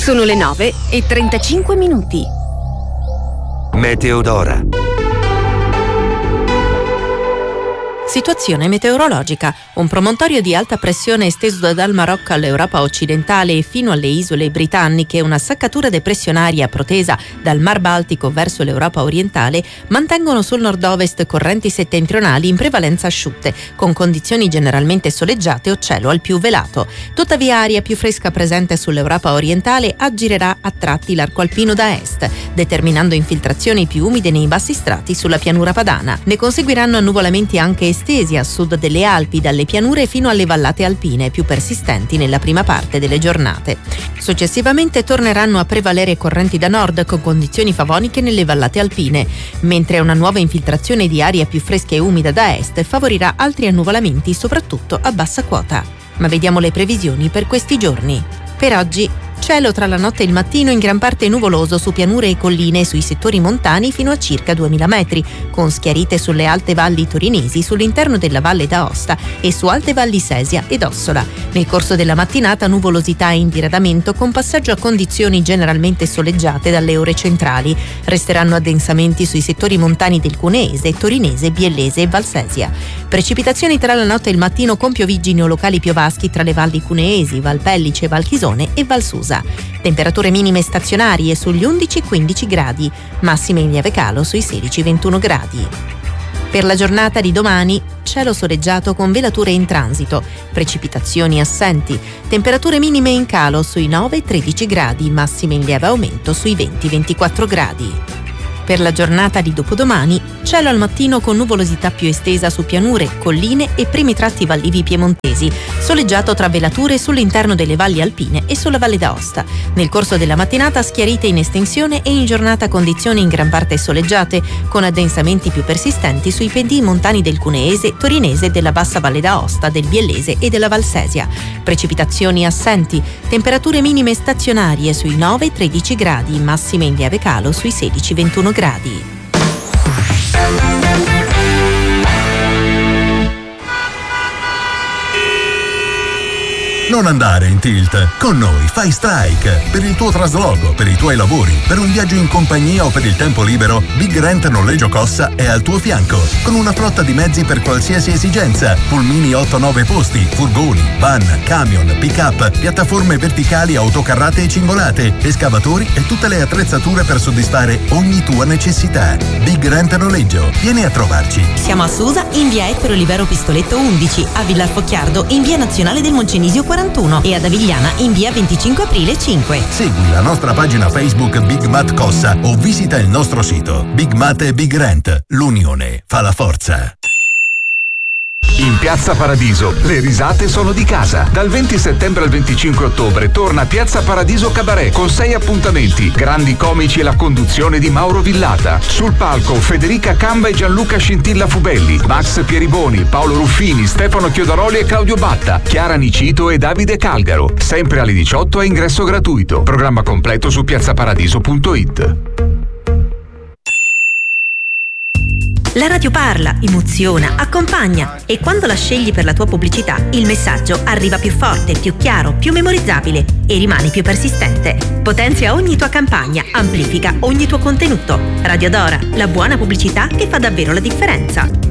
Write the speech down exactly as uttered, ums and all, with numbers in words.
Sono le nove e trentacinque minuti. Meteodora. Situazione meteorologica. Un promontorio di alta pressione esteso dal Marocco all'Europa occidentale e fino alle isole britanniche, una saccatura depressionaria protesa dal Mar Baltico verso l'Europa orientale, mantengono sul nord-ovest correnti settentrionali in prevalenza asciutte, con condizioni generalmente soleggiate o cielo al più velato. Tuttavia aria più fresca presente sull'Europa orientale aggirerà a tratti l'arco alpino da est, determinando infiltrazioni più umide nei bassi strati sulla pianura padana. Ne conseguiranno annuvolamenti anche estesi a sud delle Alpi, dalle pianure fino alle vallate alpine, più persistenti nella prima parte delle giornate. Successivamente torneranno a prevalere correnti da nord con condizioni favoniche nelle vallate alpine, mentre una nuova infiltrazione di aria più fresca e umida da est favorirà altri annuvolamenti soprattutto a bassa quota. Ma vediamo le previsioni per questi giorni. Per oggi cielo tra la notte e il mattino in gran parte nuvoloso su pianure e colline e sui settori montani fino a circa duemila metri, con schiarite sulle alte valli torinesi, sull'interno della Valle d'Aosta e su alte valli Sesia ed Ossola. Nel corso della mattinata nuvolosità in diradamento con passaggio a condizioni generalmente soleggiate dalle ore centrali. Resteranno addensamenti sui settori montani del Cuneese, Torinese, Biellese e Valsesia. Precipitazioni tra la notte e il mattino con pioviggini o locali piovaschi tra le valli cuneesi, Valpellice, Valchisone e Valsusa. Temperature minime stazionarie sugli undici quindici gradi, massime in lieve calo sui sedici ventuno gradi. Per la giornata di domani, cielo soleggiato con velature in transito, precipitazioni assenti, temperature minime in calo sui nove tredici gradi, massime in lieve aumento sui venti ventiquattro gradi. Per la giornata di dopodomani, cielo al mattino con nuvolosità più estesa su pianure, colline e primi tratti vallivi piemontesi, soleggiato tra velature sull'interno delle valli alpine e sulla Valle d'Aosta. Nel corso della mattinata schiarite in estensione e in giornata condizioni in gran parte soleggiate, con addensamenti più persistenti sui pendii montani del Cuneese, Torinese e della bassa Valle d'Aosta, del Biellese e della Valsesia. Precipitazioni assenti, temperature minime stazionarie sui nove tredici gradi, massime in lieve calo sui sedici ventuno gradi. Non andare in tilt. Con noi fai strike. Per il tuo trasloco, per i tuoi lavori, per un viaggio in compagnia o per il tempo libero, Big Rent Noleggio Cossa è al tuo fianco. Con una flotta di mezzi per qualsiasi esigenza. Pulmini otto nove posti, furgoni, van, camion, pick-up, piattaforme verticali, autocarrate e cingolate, escavatori e tutte le attrezzature per soddisfare ogni tua necessità. Big Rent Noleggio. Vieni a trovarci. Siamo a Susa in via Ettore Olivero Pistoletto undici, a Villar Focchiardo in via Nazionale del Moncenisio quarantuno e ad Avigliana in via venticinque aprile cinque. Segui la nostra pagina Facebook Big Mat Cossa o visita il nostro sito. Big Mat e Big Rent. L'unione fa la forza. In Piazza Paradiso le risate sono di casa. Dal venti settembre al venticinque ottobre torna Piazza Paradiso Cabaret con sei appuntamenti, grandi comici e la conduzione di Mauro Villata. Sul palco Federica Camba e Gianluca Scintilla Fubelli, Max Pieriboni, Paolo Ruffini, Stefano Chiodaroli e Claudio Batta, Chiara Nicito e Davide Calgaro. Sempre alle diciotto a ingresso gratuito. Programma completo su piazzaparadiso punto it. La radio parla, emoziona, accompagna e quando la scegli per la tua pubblicità il messaggio arriva più forte, più chiaro, più memorizzabile e rimane più persistente. Potenzia ogni tua campagna, amplifica ogni tuo contenuto. Radio Dora, la buona pubblicità che fa davvero la differenza.